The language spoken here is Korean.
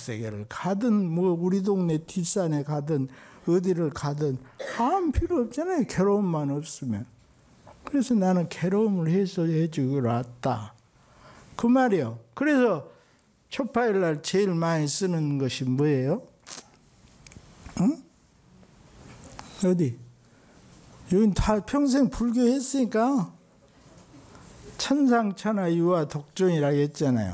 세계를 가든 뭐 우리 동네 뒷산에 가든 어디를 가든 아무 필요 없잖아요. 괴로움만 없으면. 그래서 나는 괴로움을 해소해주기로 왔다. 그 말이요. 그래서 초파일 날 제일 많이 쓰는 것이 뭐예요? 응? 어디? 여긴 다 평생 불교 했으니까 천상천하 유화 독존이라고 했잖아요.